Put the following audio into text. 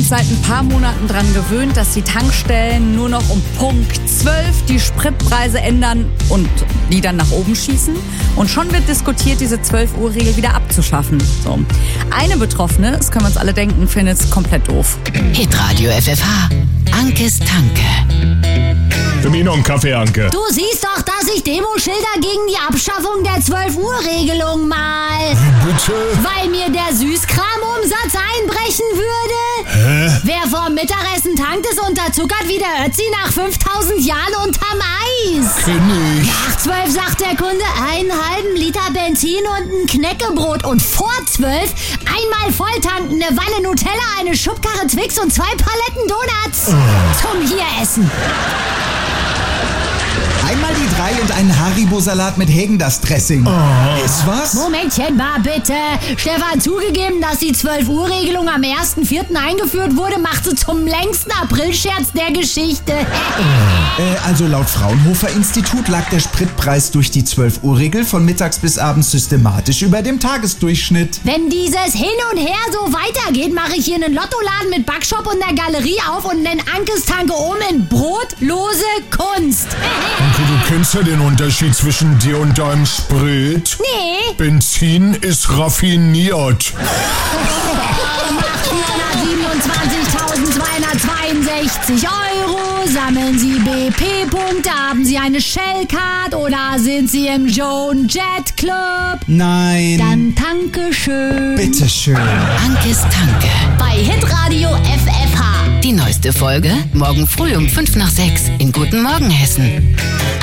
uns seit ein paar Monaten dran gewöhnt, dass die Tankstellen nur noch um Punkt 12 die Spritpreise ändern und die dann nach oben schießen. Und schon wird diskutiert, diese 12-Uhr-Regel wieder abzuschaffen. So. Eine Betroffene, das können wir uns alle denken, findet es komplett doof. Hitradio FFH. Ankes Tanke. Für mich noch einen Kaffee, Anke. Du siehst doch, dass ich Demoschilder gegen die Abschaffung der 12-Uhr-Regelung mal. Bitte? Weil mir der Süßkramumsatz einbrechen würde. Hä? Wer vorm Mittagessen tankt, ist unterzuckert wie der Ötzi nach 5000 Jahren unterm Eis. Kenn ich. Nach 12 sagt der Kunde einen halben Liter Benzin und ein Knäckebrot. Und vor 12 einmal volltanken, eine Wanne Nutella, eine Schubkarre Twix und 2 Paletten Donuts. Zum Hieressen. Einmal die 3 und einen Haribo-Salat mit Häagen-Dazs-Dressing. Ist was? Momentchen mal bitte. Stefan, zugegeben, dass die 12-Uhr-Regelung am 1.4. eingeführt wurde, macht sie zum längsten Aprilscherz der Geschichte. Also laut Fraunhofer-Institut lag der Spritpreis durch die 12-Uhr-Regel von mittags bis abends systematisch über dem Tagesdurchschnitt. Wenn dieses Hin und Her so weitergeht, mache ich hier einen Lottoladen mit Backshop und der Galerie auf und nenne Ankes Tanke um in brotlose Kunst. Anke, du kennst ja den Unterschied zwischen dir und deinem Sprit. Nee. Benzin ist raffiniert. Macht 427.262 € sammeln Sie BP-Punkte, haben Sie eine Shell-Card oder sind Sie im Joan Jet Club? Nein. Dann danke schön. Bitteschön. Ankes Tanke. Bei Hitradio FFH. Die neueste Folge morgen früh um 5 nach 6 in Guten Morgen Hessen.